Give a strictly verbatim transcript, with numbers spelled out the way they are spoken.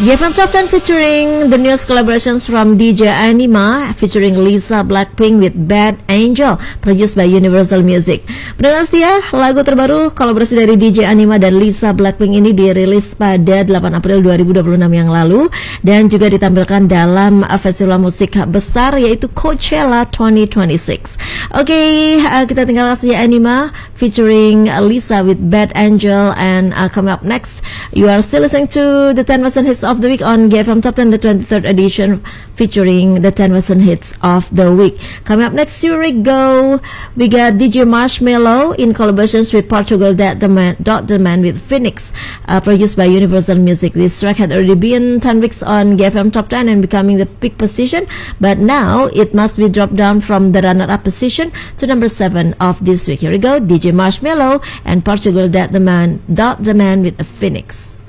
G F M Top ten featuring the newest collaborations from D J Anima featuring Lisa Blackpink with Bad Angel, produced by Universal Music. Pendengar setia, lagu terbaru kolaborasi dari D J Anima dan Lisa Blackpink ini dirilis pada delapan April dua ribu dua puluh enam yang lalu dan juga ditampilkan dalam festival musik besar yaitu Coachella dua ribu dua puluh enam. Oke, okay, uh, kita tinggalkan saja Anima featuring Lisa with Bad Angel, and uh, coming up next, you are still listening to the ten percent hits of the week on G F M Top ten, the twenty-third edition, featuring the ten percent hits of the week. Coming up next, here we go. We got D J Marshmello in collaborations with Portugal Dot the Man, Dot the Man with Phoenix, uh, produced by Universal Music. This track had already been ten weeks on G F M Top ten and becoming the peak position, but now it must be dropped down from the runner-up position to number seven of this week. Here we go, D J Marshmello and Portugal Dot the Man, Dot the Man with a Phoenix.